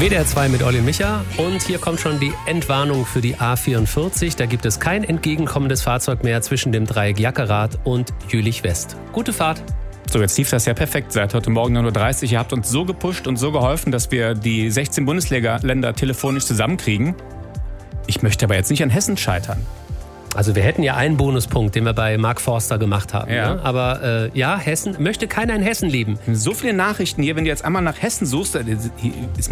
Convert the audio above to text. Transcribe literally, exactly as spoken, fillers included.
W D R zwei mit Olli und Micha. Und hier kommt schon die Entwarnung für die A vierundvierzig. Da gibt es kein entgegenkommendes Fahrzeug mehr zwischen dem Dreieck Jackerath und Jülich West. Gute Fahrt. So, jetzt lief das ja perfekt seit heute Morgen neun Uhr dreißig. Ihr habt uns so gepusht und so geholfen, dass wir die sechzehn Bundesländer telefonisch zusammenkriegen. Ich möchte aber jetzt nicht an Hessen scheitern. Also wir hätten ja einen Bonuspunkt, den wir bei Mark Forster gemacht haben. Ja. Ne? Aber äh, ja, Hessen, möchte keiner in Hessen leben. So viele Nachrichten hier, wenn du jetzt einmal nach Hessen suchst, ist